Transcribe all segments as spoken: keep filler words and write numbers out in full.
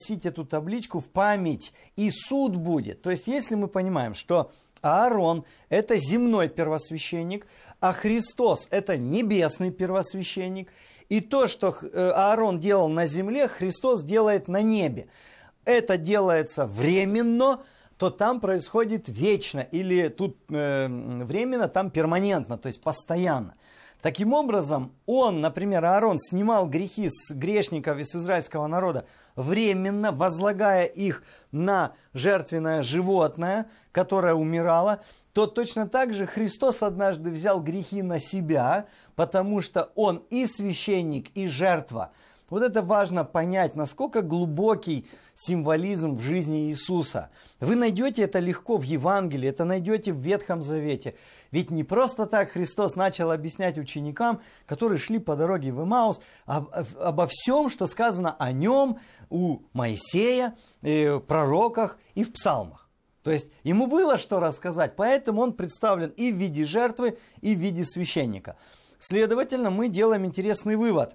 эту табличку в память, и суд будет. То есть, если мы понимаем, что Аарон – это земной первосвященник, а Христос – это небесный первосвященник, и то, что Аарон делал на земле, Христос делает на небе. Это делается временно, то там происходит вечно, или тут э, временно, там перманентно, то есть постоянно. Таким образом, он, например, Аарон, снимал грехи с грешников и с израильского народа временно, возлагая их на жертвенное животное, которое умирало, то точно так же Христос однажды взял грехи на себя, потому что он и священник, и жертва. Вот это важно понять, насколько глубокий символизм в жизни Иисуса. Вы найдете это легко в Евангелии, это найдете в Ветхом Завете. Ведь не просто так Христос начал объяснять ученикам, которые шли по дороге в Эмаус, об, обо всем, что сказано о нем у Моисея, в пророках и в псалмах. То есть ему было что рассказать, поэтому он представлен и в виде жертвы, и в виде священника. Следовательно, мы делаем интересный вывод.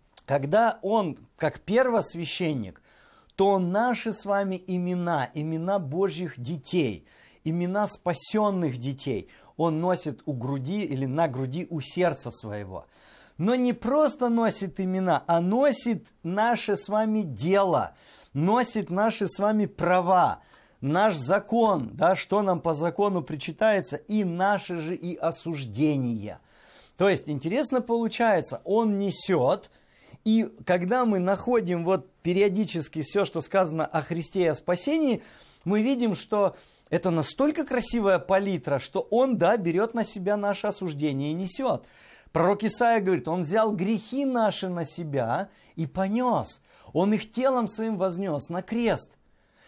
Когда он, как первосвященник, то наши с вами имена, имена Божьих детей, имена спасенных детей, он носит у груди или на груди у сердца своего. Но не просто носит имена, а носит наше с вами дело, носит наши с вами права, наш закон, да, что нам по закону причитается, и наши же и осуждения. То есть, интересно получается, он несет... И когда мы находим вот периодически все, что сказано о Христе и о спасении, мы видим, что это настолько красивая палитра, что он, да, берет на себя наше осуждение и несет. Пророк Исаия говорит, он взял грехи наши на себя и понес. Он их телом своим вознес на крест.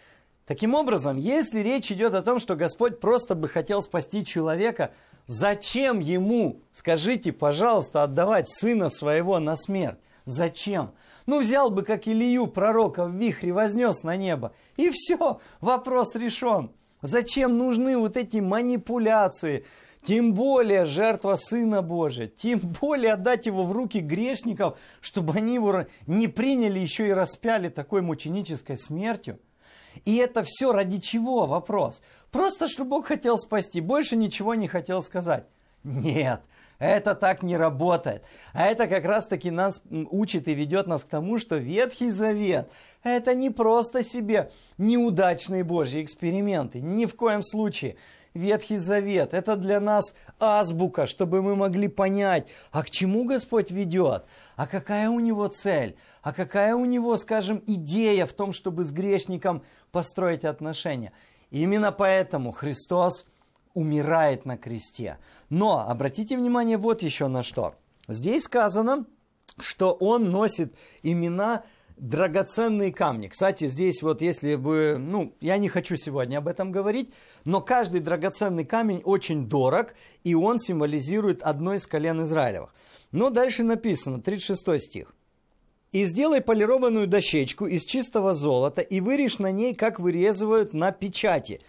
Таким образом, если речь идет о том, что Господь просто бы хотел спасти человека, зачем ему, скажите, пожалуйста, отдавать сына своего на смерть? Зачем? Ну, взял бы, как Илию, пророка, в вихре вознес на небо. И все, вопрос решен. Зачем нужны вот эти манипуляции? Тем более жертва Сына Божия. Тем более отдать его в руки грешников, чтобы они его не приняли, еще и распяли такой мученической смертью. И это все ради чего? Вопрос. Просто, что Бог хотел спасти. Больше ничего не хотел сказать. Нет. Это так не работает. А это как раз-таки нас учит и ведет нас к тому, что Ветхий Завет – это не просто себе неудачные Божьи эксперименты. Ни в коем случае. Ветхий Завет – это для нас азбука, чтобы мы могли понять, а к чему Господь ведет, а какая у Него цель, а какая у Него, скажем, идея в том, чтобы с грешником построить отношения. И именно поэтому Христос умирает на кресте. Но обратите внимание вот еще на что. Здесь сказано, что он носит имена драгоценные камни. Кстати, здесь вот если бы, ну, я не хочу сегодня об этом говорить, но каждый драгоценный камень очень дорог, и он символизирует одно из колен Израилевых. Но дальше написано, тридцать шестой стих. «И сделай полированную дощечку из чистого золота, и вырежь на ней, как вырезывают на печати,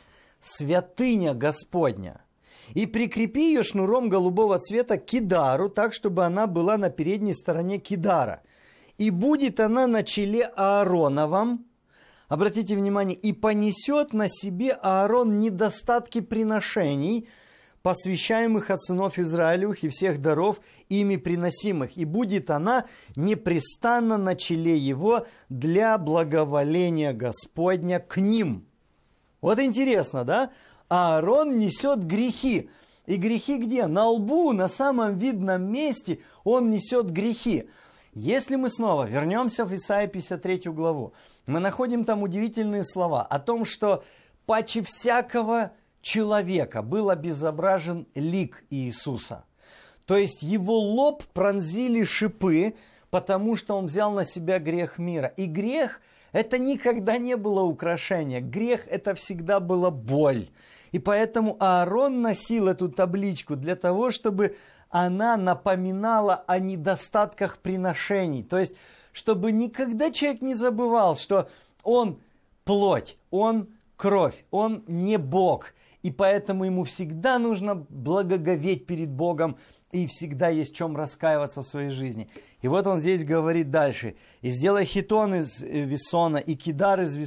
святыня Господня, и прикрепи ее шнуром голубого цвета к кидару, так, чтобы она была на передней стороне кидара. И будет она на челе Аароновом». Обратите внимание, «и понесет на себе Аарон недостатки приношений, посвящаемых от сынов Израилевых и всех даров, ими приносимых, и будет она непрестанно на челе его для благоволения Господня к ним». Вот интересно, да? Аарон несет грехи. И грехи где? На лбу, на самом видном месте он несет грехи. Если мы снова вернемся в Исаию пятьдесят третью главу, мы находим там удивительные слова о том, что паче всякого человека был обезображен лик Иисуса. То есть его лоб пронзили шипы, потому что он взял на себя грех мира. И грех – это никогда не было украшение. Грех – это всегда была боль. И поэтому Аарон носил эту табличку для того, чтобы она напоминала о недостатках приношений. То есть, чтобы никогда человек не забывал, что он плоть, он кровь, он не Бог. И поэтому ему всегда нужно благоговеть перед Богом, и всегда есть в чем раскаиваться в своей жизни. И вот он здесь говорит дальше. «И сделай хитон из весона, и кидар из